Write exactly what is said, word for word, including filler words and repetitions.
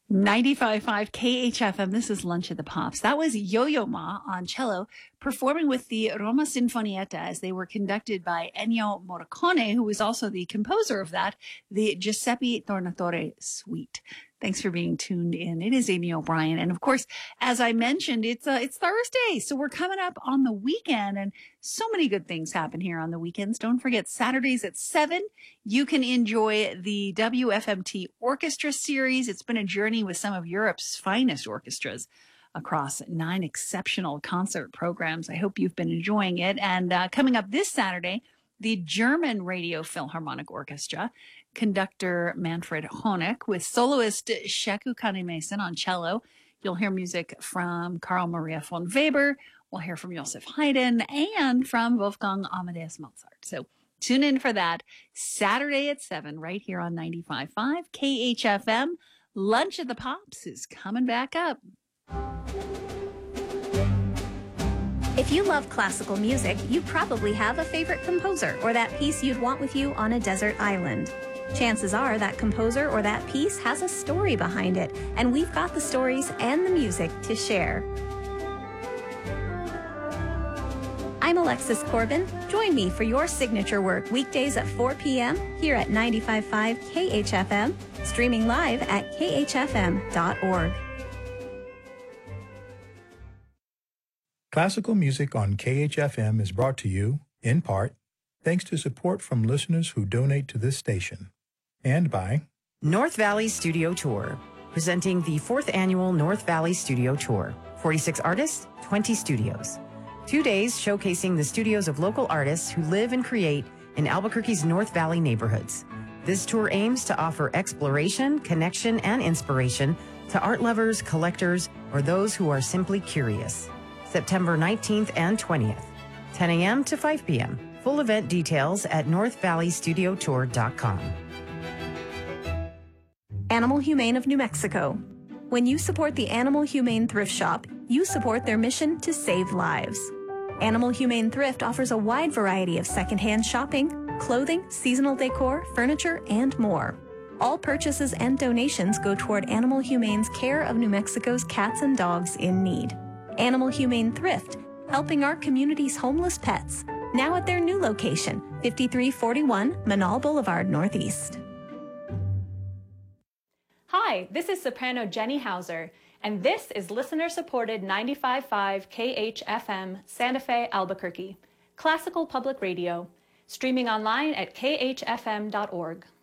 ninety-five point five K H F M. This is Lunch at the Pops. That was Yo-Yo Ma on cello performing with the Roma Sinfonietta as they were conducted by Ennio Morricone, who was also the composer of that, the Giuseppe Tornatore Suite. Thanks for being tuned in. It is Amy O'Brien. And of course, as I mentioned, it's uh, it's Thursday. So we're coming up on the weekend and so many good things happen here on the weekends. Don't forget Saturdays at seven. You can enjoy the W F M T Orchestra Series. It's been a journey with some of Europe's finest orchestras across nine exceptional concert programs. I hope you've been enjoying it. And uh, coming up this Saturday, the German Radio Philharmonic Orchestra, conductor Manfred Honeck with soloist Sheku Kanemason on cello. You'll hear music from Carl Maria von Weber. We'll hear from Joseph Haydn and from Wolfgang Amadeus Mozart. So tune in for that Saturday at seven right here on ninety-five point five K H F M. Lunch at the Pops is coming back up. If you love classical music, you probably have a favorite composer or that piece you'd want with you on a desert island. Chances are that composer or that piece has a story behind it, and we've got the stories and the music to share. I'm Alexis Corbin. Join me for your signature work weekdays at four p.m. here at ninety-five point five K H F M, streaming live at K H F M dot org. Classical music on K H F M is brought to you, in part, thanks to support from listeners who donate to this station, and by North Valley Studio Tour, presenting the fourth annual North Valley Studio Tour. forty-six artists, twenty studios. Two days showcasing the studios of local artists who live and create in Albuquerque's North Valley neighborhoods. This tour aims to offer exploration, connection, and inspiration to art lovers, collectors, or those who are simply curious. September nineteenth and twentieth, ten a.m. to five p.m. Full event details at north valley studio tour dot com. Animal Humane of New Mexico. When you support the Animal Humane Thrift Shop, you support their mission to save lives. Animal Humane Thrift offers a wide variety of secondhand shopping, clothing, seasonal decor, furniture, and more. All purchases and donations go toward Animal Humane's care of New Mexico's cats and dogs in need. Animal Humane Thrift, helping our community's homeless pets. Now at their new location, fifty-three forty-one Manal Boulevard Northeast. Hi, this is soprano Jenny Hauser, and this is listener-supported ninety-five point five K H F M Santa Fe, Albuquerque, classical public radio, streaming online at K H F M dot org.